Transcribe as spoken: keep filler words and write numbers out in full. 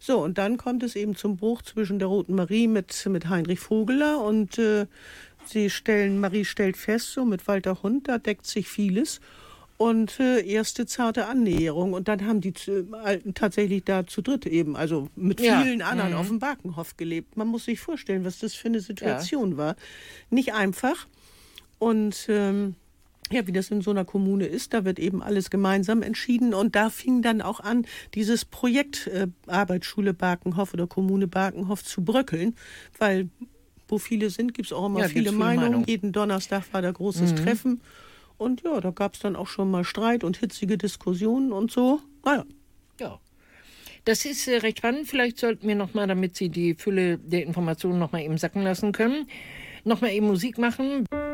So, und dann kommt es eben zum Bruch zwischen der Roten Marie mit, mit Heinrich Vogeler und äh, sie stellen, Marie stellt fest, so mit Walter Hund, da deckt sich vieles. Und äh, erste zarte Annäherung. Und dann haben die äh, Alten tatsächlich da zu dritt eben, also mit Ja. vielen anderen Mhm. auf dem Bakenhof gelebt. Man muss sich vorstellen, was das für eine Situation war. Nicht einfach. Und ähm, ja, wie das in so einer Kommune ist, da wird eben alles gemeinsam entschieden. Und da fing dann auch an, dieses Projekt äh, Arbeitsschule Bakenhof oder Kommune Bakenhof zu bröckeln, weil wo viele sind, gibt es auch immer Ja, viele, gibt's viele Meinungen. Meinungen. Jeden Donnerstag war da großes Treffen. Und ja, da gab es dann auch schon mal Streit und hitzige Diskussionen und so. Naja. Ja. Das ist äh, recht spannend. Vielleicht sollten wir nochmal, damit Sie die Fülle der Informationen nochmal eben sacken lassen können, nochmal eben Musik machen.